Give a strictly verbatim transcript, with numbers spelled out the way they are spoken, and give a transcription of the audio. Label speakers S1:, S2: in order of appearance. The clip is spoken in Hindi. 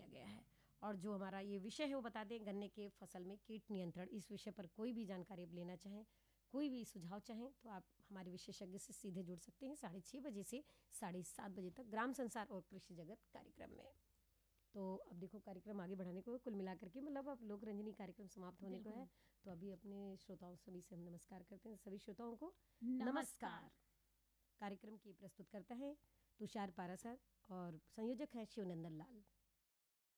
S1: किया गया है। और जो हमारा ये विषय है वो बता दें, गन्ने के फसल में कीट नियंत्रण। इस विषय पर कोई भी जानकारी आप लेना चाहें, कोई भी सुझाव चाहें तो आप हमारे विशेषज्ञ से सीधे जुड़ सकते हैं साढ़े छः बजे से साढ़े सात बजे तक ग्राम संसार और कृषि जगत कार्यक्रम में। तो अब देखो कार्यक्रम आगे बढ़ाने को कुल मिलाकर के मतलब अब लोक रंजनी कार्यक्रम समाप्त होने को है, तो अभी अपने श्रोताओं सभी से हम नमस्कार करते हैं। सभी श्रोताओं को नमस्कार, नमस्कार। कार्यक्रम की प्रस्तुत करता है तुषार पारासर और संयोजक हैं शिवनंदन लाल।